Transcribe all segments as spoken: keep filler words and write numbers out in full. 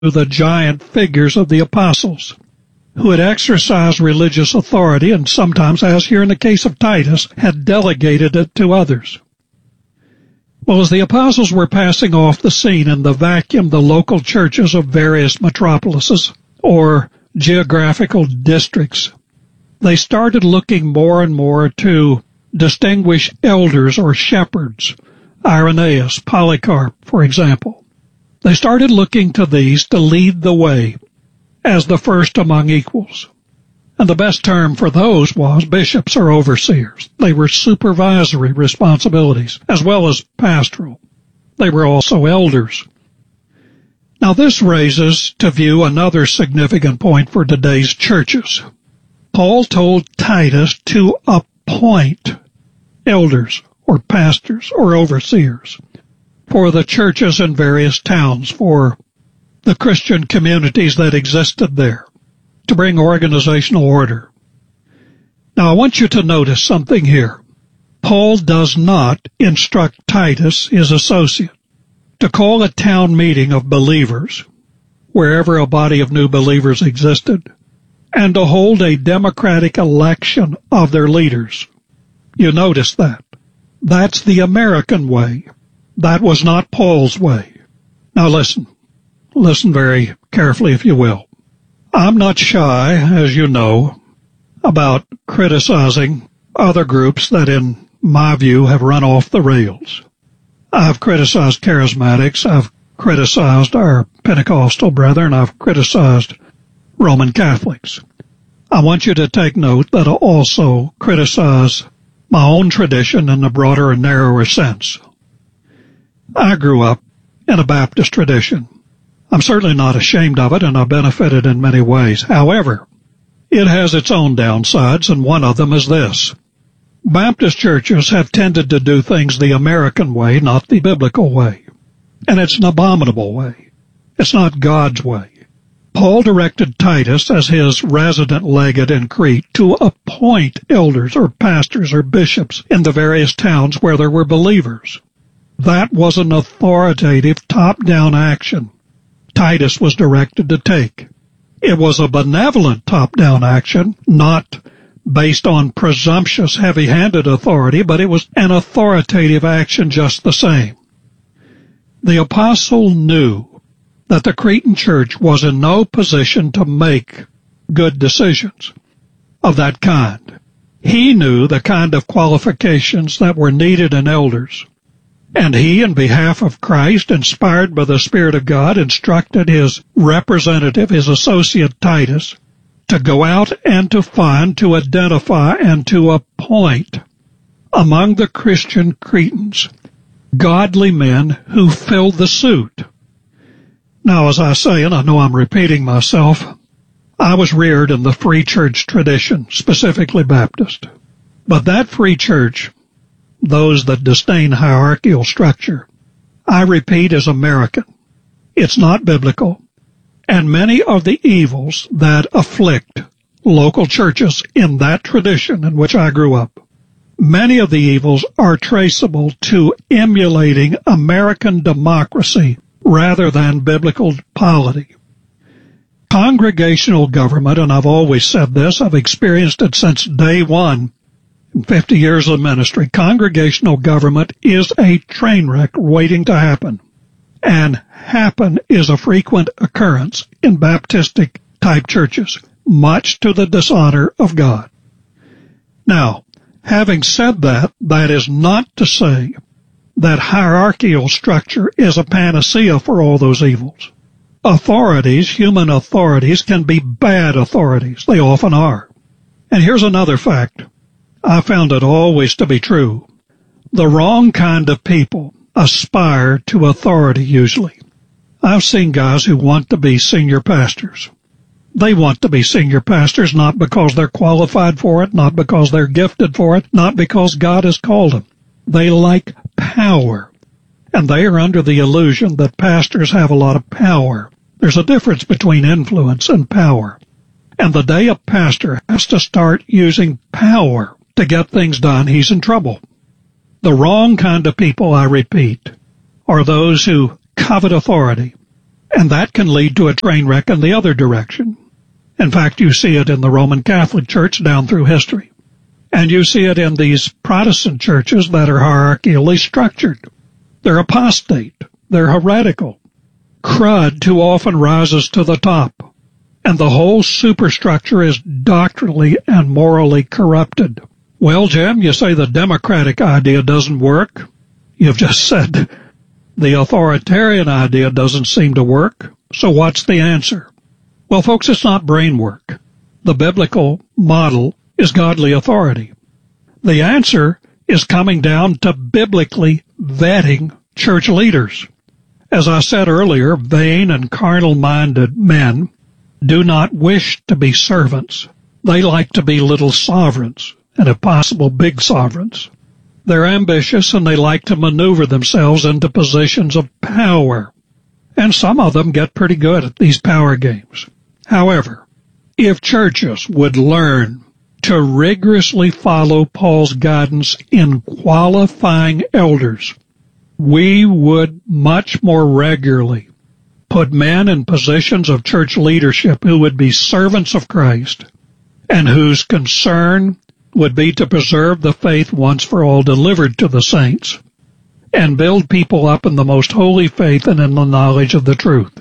the giant figures of the apostles, who had exercised religious authority and sometimes, as here in the case of Titus, had delegated it to others. Well, as the apostles were passing off the scene in the vacuum, the local churches of various metropolises or geographical districts, they started looking more and more to distinguish elders or shepherds, Irenaeus, Polycarp, for example. They started looking to these to lead the way as the first among equals. And the best term for those was bishops or overseers. They were supervisory responsibilities as well as pastoral. They were also elders. Now this raises to view another significant point for today's churches. Paul told Titus to appoint elders or pastors or overseers for the churches in various towns, for the Christian communities that existed there, to bring organizational order. Now I want you to notice something here. Paul does not instruct Titus, his associate, to call a town meeting of believers, wherever a body of new believers existed, and to hold a democratic election of their leaders. You notice that. That's the American way. That was not Paul's way. Now listen. Listen very carefully, if you will. I'm not shy, as you know, about criticizing other groups that, in my view, have run off the rails. I've criticized charismatics. I've criticized our Pentecostal brethren. I've criticized Roman Catholics. I want you to take note that I also criticize my own tradition in a broader and narrower sense. I grew up in a Baptist tradition. I'm certainly not ashamed of it, and I benefited in many ways. However, it has its own downsides, and one of them is this. Baptist churches have tended to do things the American way, not the biblical way. And it's an abominable way. It's not God's way. Paul directed Titus, as his resident legate in Crete, to appoint elders or pastors or bishops in the various towns where there were believers. That was an authoritative top-down action Titus was directed to take. It was a benevolent top-down action, not based on presumptuous, heavy-handed authority, but it was an authoritative action just the same. The apostle knew that the Cretan church was in no position to make good decisions of that kind. He knew the kind of qualifications that were needed in elders. And he, in behalf of Christ, inspired by the Spirit of God, instructed his representative, his associate Titus, to go out and to find, to identify, and to appoint among the Christian Cretans godly men who filled the suit. Now, as I say, and I know I'm repeating myself, I was reared in the free church tradition, specifically Baptist. But that free church, those that disdain hierarchical structure, I repeat, is American. It's not biblical. And many of the evils that afflict local churches in that tradition in which I grew up, many of the evils are traceable to emulating American democracy rather than biblical polity. Congregational government, and I've always said this, I've experienced it since day one in fifty years of ministry, congregational government is a train wreck waiting to happen. And happen is a frequent occurrence in Baptistic type churches, much to the dishonor of God. Now, having said that, that is not to say that hierarchical structure is a panacea for all those evils. Authorities, human authorities, can be bad authorities. They often are. And here's another fact. I found it always to be true. The wrong kind of people aspire to authority usually. I've seen guys who want to be senior pastors. They want to be senior pastors not because they're qualified for it, not because they're gifted for it, not because God has called them. They like power. And they are under the illusion that pastors have a lot of power. There's a difference between influence and power. And the day a pastor has to start using power to get things done, he's in trouble. The wrong kind of people, I repeat, are those who covet authority And that can lead to a train wreck in the other direction. In fact, you see it in the Roman Catholic Church down through history. And you see it in these Protestant churches that are hierarchically structured. They're apostate. They're heretical. Crud too often rises to the top. And the whole superstructure is doctrinally and morally corrupted. Well, Jim, you say the democratic idea doesn't work. You've just said the authoritarian idea doesn't seem to work. So what's the answer? Well, folks, it's not brain work. The biblical model is godly authority. The answer is coming down to biblically vetting church leaders. As I said earlier, vain and carnal-minded men do not wish to be servants. They like to be little sovereigns, and if possible, big sovereigns. They're ambitious and they like to maneuver themselves into positions of power. And some of them get pretty good at these power games. However, if churches would learn to rigorously follow Paul's guidance in qualifying elders, we would much more regularly put men in positions of church leadership who would be servants of Christ and whose concern would be to preserve the faith once for all delivered to the saints and build people up in the most holy faith and in the knowledge of the truth,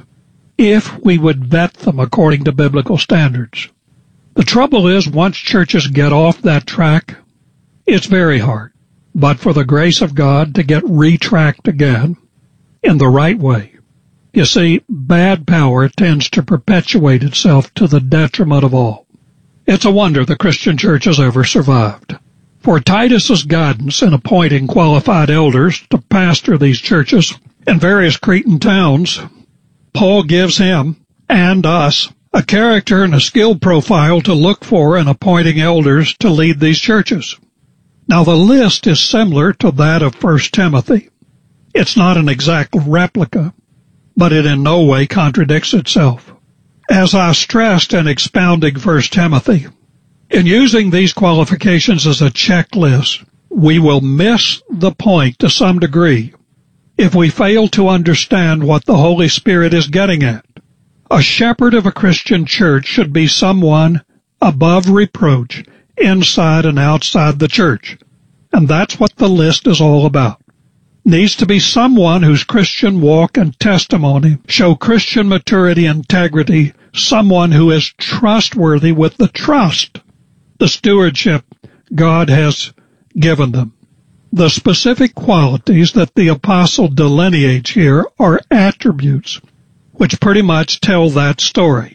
if we would vet them according to biblical standards. The trouble is, once churches get off that track, it's very hard, but for the grace of God, to get retracked again in the right way. You see, bad power tends to perpetuate itself to the detriment of all. It's a wonder the Christian church has ever survived. For Titus's guidance in appointing qualified elders to pastor these churches in various Cretan towns, Paul gives him and us a character and a skill profile to look for in appointing elders to lead these churches. Now, the list is similar to that of First Timothy. It's not an exact replica, but it in no way contradicts itself. As I stressed in expounding First Timothy, in using these qualifications as a checklist, we will miss the point to some degree if we fail to understand what the Holy Spirit is getting at. A shepherd of a Christian church should be someone above reproach inside and outside the church. And that's what the list is all about. Needs to be someone whose Christian walk and testimony show Christian maturity and integrity, someone who is trustworthy with the trust, the stewardship God has given them. The specific qualities that the apostle delineates here are attributes which pretty much tell that story.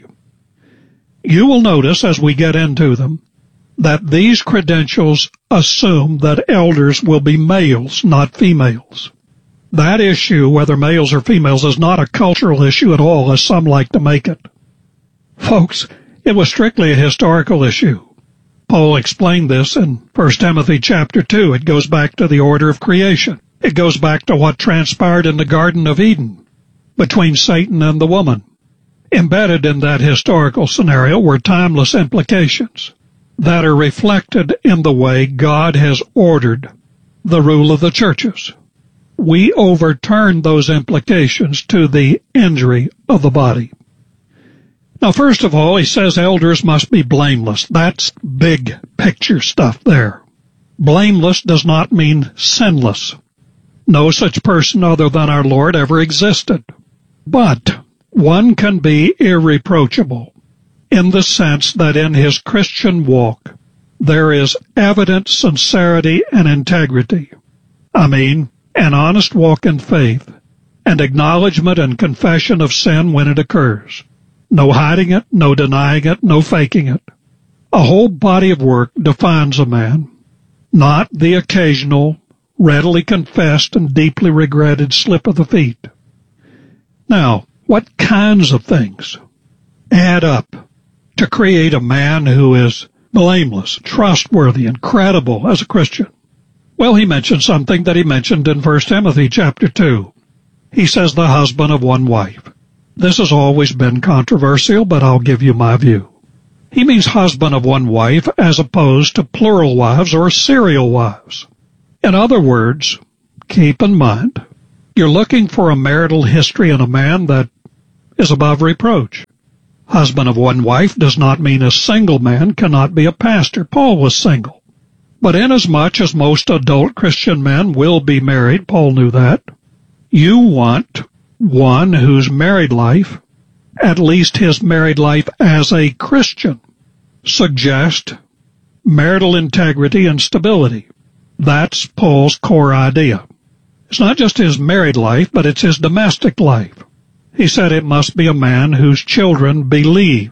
You will notice as we get into them that these credentials assume that elders will be males, not females. That issue, whether males or females, is not a cultural issue at all, as some like to make it. Folks, it was strictly a historical issue. Paul explained this in First Timothy chapter two. It goes back to the order of creation. It goes back to what transpired in the Garden of Eden between Satan and the woman. Embedded in that historical scenario were timeless implications that are reflected in the way God has ordered the rule of the churches. We overturn those implications to the injury of the body. Now, first of all, he says elders must be blameless. That's big picture stuff there. Blameless does not mean sinless. No such person other than our Lord ever existed. But one can be irreproachable in the sense that in his Christian walk there is evident sincerity and integrity. I mean, an honest walk in faith and acknowledgement and confession of sin when it occurs. No hiding it, no denying it, no faking it. A whole body of work defines a man, not the occasional, readily confessed and deeply regretted slip of the feet. Now, what kinds of things add up to create a man who is blameless, trustworthy, and credible as a Christian? Well, he mentioned something that he mentioned in First Timothy chapter two. He says the husband of one wife. This has always been controversial, but I'll give you my view. He means husband of one wife as opposed to plural wives or serial wives. In other words, keep in mind, you're looking for a marital history in a man that is above reproach. Husband of one wife does not mean a single man cannot be a pastor. Paul was single. But inasmuch as most adult Christian men will be married, Paul knew that, you want one whose married life, at least his married life as a Christian, suggests marital integrity and stability. That's Paul's core idea. It's not just his married life, but it's his domestic life. He said it must be a man whose children believe.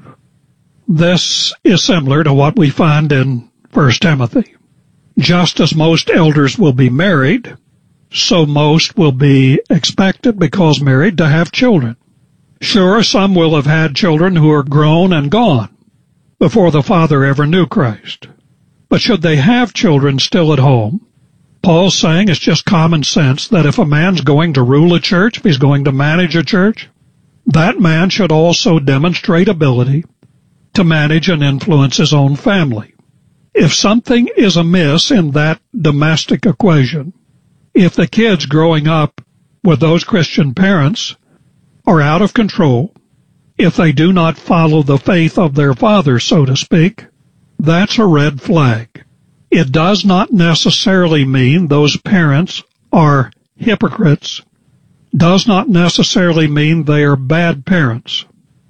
This is similar to what we find in First Timothy. Just as most elders will be married, so most will be expected, because married, to have children. Sure, some will have had children who are grown and gone before the father ever knew Christ. But should they have children still at home, Paul's saying it's just common sense that if a man's going to rule a church, if he's going to manage a church, that man should also demonstrate ability to manage and influence his own family. If something is amiss in that domestic equation, if the kids growing up with those Christian parents are out of control, if they do not follow the faith of their father, so to speak, that's a red flag. It does not necessarily mean those parents are hypocrites, does not necessarily mean they are bad parents.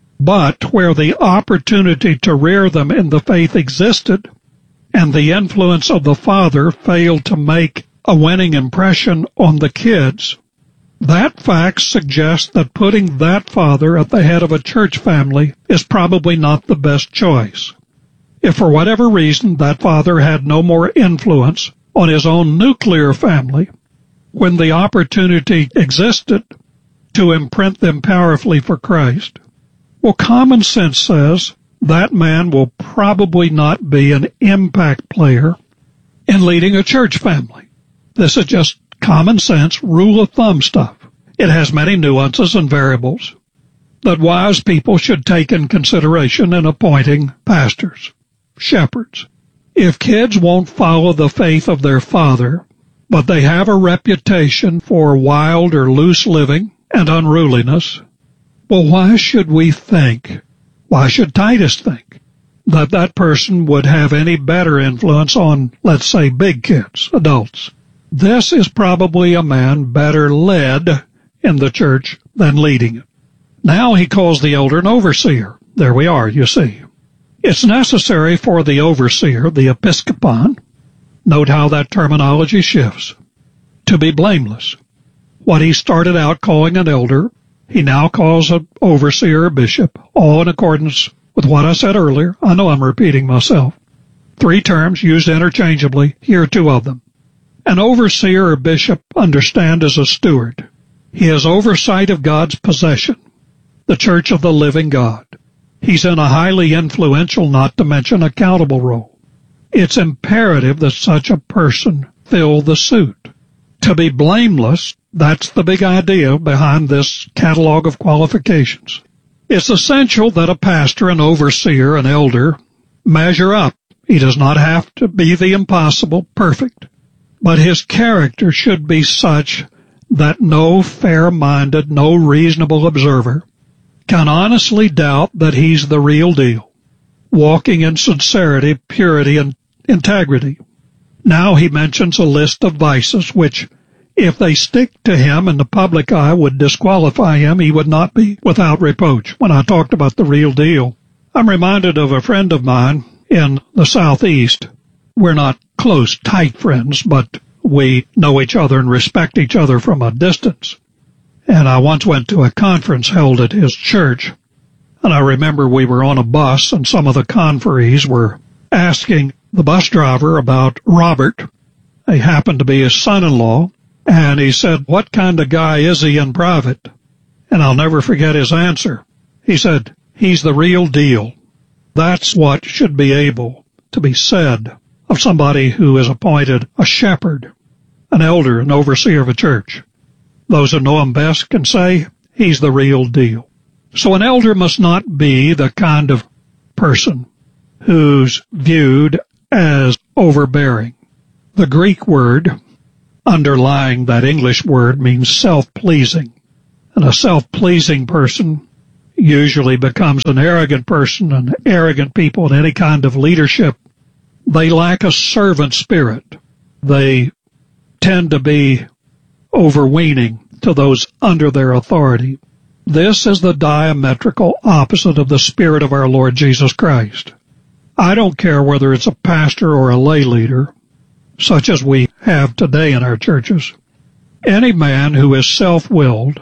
But where the opportunity to rear them in the faith existed, and the influence of the father failed to make a winning impression on the kids, that fact suggests that putting that father at the head of a church family is probably not the best choice. If for whatever reason that father had no more influence on his own nuclear family, when the opportunity existed to imprint them powerfully for Christ, well, common sense says that man will probably not be an impact player in leading a church family. This is just common sense, rule of thumb stuff. It has many nuances and variables that wise people should take in consideration in appointing pastors, shepherds. If kids won't follow the faith of their father, but they have a reputation for wild or loose living and unruliness, well, why should we think, why should Titus think, that that person would have any better influence on, let's say, big kids, adults? This is probably a man better led in the church than leading it. Now he calls the elder an overseer. There we are, you see. It's necessary for the overseer, the episkopon, note how that terminology shifts, to be blameless. What he started out calling an elder, he now calls an overseer or bishop, all in accordance with what I said earlier. I know I'm repeating myself. Three terms used interchangeably, here are two of them. An overseer or bishop, understand, as a steward. He has oversight of God's possession, the church of the living God. He's in a highly influential, not to mention accountable role. It's imperative that such a person fill the suit. To be blameless, that's the big idea behind this catalog of qualifications. It's essential that a pastor, an overseer, an elder measure up. He does not have to be the impossible, perfect, but his character should be such that no fair-minded, no reasonable observer can honestly doubt that he's the real deal, walking in sincerity, purity, and integrity. Now he mentions a list of vices which, if they stick to him in the public eye, would disqualify him. He would not be without reproach. When I talked about the real deal, I'm reminded of a friend of mine in the Southeast. We're not close, tight friends, but we know each other and respect each other from a distance. And I once went to a conference held at his church, and I remember we were on a bus, and some of the conferees were asking the bus driver about Robert. He happened to be his son-in-law, and he said, "What kind of guy is he in private?" And I'll never forget his answer. He said, "He's the real deal." That's what should be able to be said of somebody who is appointed a shepherd, an elder, an overseer of a church. Those who know him best can say he's the real deal. So an elder must not be the kind of person who's viewed as overbearing. The Greek word underlying that English word means self-pleasing. And a self-pleasing person usually becomes an arrogant person, and arrogant people in any kind of leadership, they lack a servant spirit. They tend to be overweening to those under their authority. This is the diametrical opposite of the spirit of our Lord Jesus Christ. I don't care whether it's a pastor or a lay leader, such as we have today in our churches. Any man who is self-willed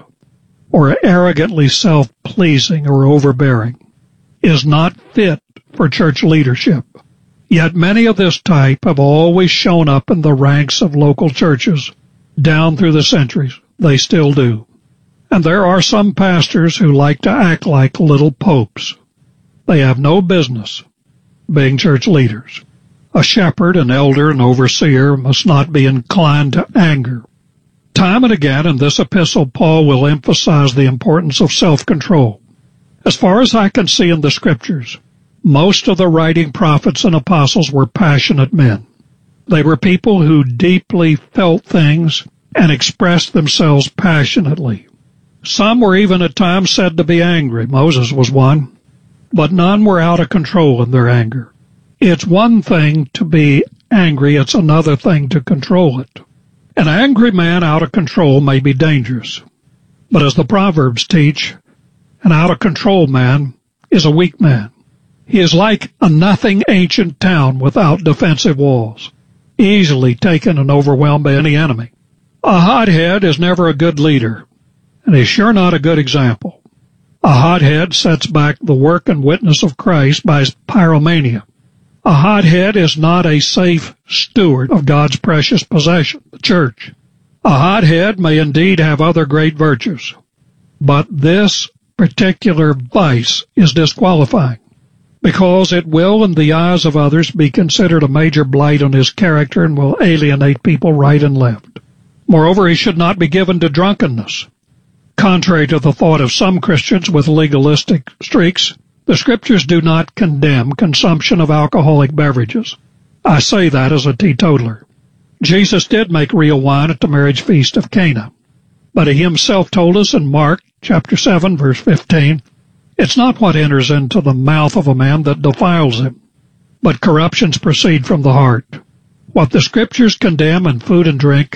or arrogantly self-pleasing or overbearing is not fit for church leadership. Yet many of this type have always shown up in the ranks of local churches down through the centuries. They still do. And there are some pastors who like to act like little popes. They have no business being church leaders. A shepherd, an elder, an overseer must not be inclined to anger. Time and again in this epistle, Paul will emphasize the importance of self-control. As far as I can see in the Scriptures, most of the writing prophets and apostles were passionate men. They were people who deeply felt things and expressed themselves passionately. Some were even at times said to be angry. Moses was one. But none were out of control in their anger. It's one thing to be angry, it's another thing to control it. An angry man out of control may be dangerous. But as the Proverbs teach, an out-of-control man is a weak man. He is like a nothing ancient town without defensive walls, easily taken and overwhelmed by any enemy. A hothead is never a good leader, and he's sure not a good example. A hothead sets back the work and witness of Christ by his pyromania. A hothead is not a safe steward of God's precious possession, the church. A hothead may indeed have other great virtues, but this particular vice is disqualifying, because it will, in the eyes of others, be considered a major blight on his character and will alienate people right and left. Moreover, he should not be given to drunkenness. Contrary to the thought of some Christians with legalistic streaks, the Scriptures do not condemn consumption of alcoholic beverages. I say that as a teetotaler. Jesus did make real wine at the marriage feast of Cana, but he himself told us in Mark chapter seven, verse fifteen, it's not what enters into the mouth of a man that defiles him, but corruptions proceed from the heart. What the Scriptures condemn in food and drink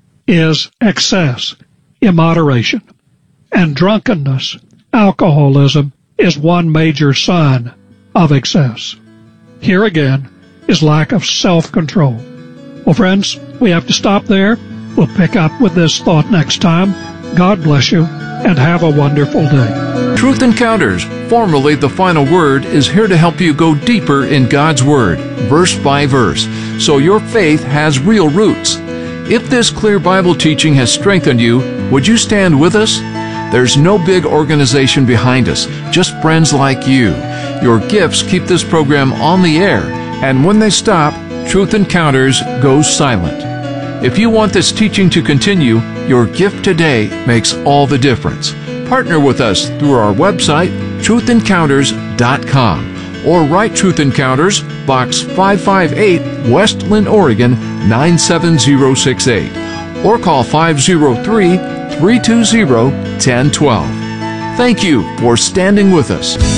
is excess, immoderation, and drunkenness, alcoholism, is one major sign of excess. Here again is lack of self-control. Well, friends, we have to stop there. We'll pick up with this thought next time. God bless you, and have a wonderful day. Truth Encounters, formerly The Final Word, is here to help you go deeper in God's Word, verse by verse, so your faith has real roots. If this clear Bible teaching has strengthened you, would you stand with us? There's no big organization behind us, just friends like you. Your gifts keep this program on the air, and when they stop, Truth Encounters goes silent. If you want this teaching to continue, your gift today makes all the difference. Partner with us through our website, truth encounters dot com, or write Truth Encounters, Box five five eight, Westland, Oregon, nine seven zero six eight, or call five zero three, three two zero, one zero one two. Thank you for standing with us.